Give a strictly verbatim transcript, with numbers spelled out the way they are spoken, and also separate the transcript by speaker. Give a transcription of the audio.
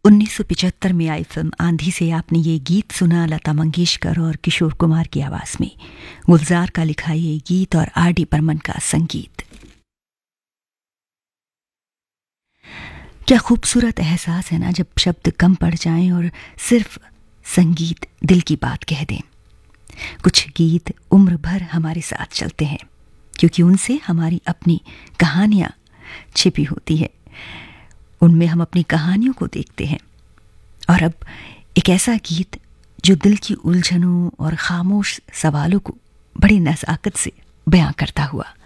Speaker 1: उन्नीस सौ पचहत्तर में आई फिल्म आंधी से आपने ये गीत सुना, लता मंगेशकर और किशोर कुमार की आवाज में। गुलजार का लिखा ये गीत और आर डी बर्मन का संगीत। क्या खूबसूरत एहसास है ना जब शब्द कम पड़ जाएं और सिर्फ संगीत दिल की बात कह दें। कुछ गीत उम्र भर हमारे साथ चलते हैं क्योंकि उनसे हमारी अपनी कहानियां छिपी होती है। उनमें हम अपनी कहानियों को देखते हैं। और अब एक ऐसा गीत जो दिल की उलझनों और खामोश सवालों को बड़ी नज़ाकत से बयां करता हुआ।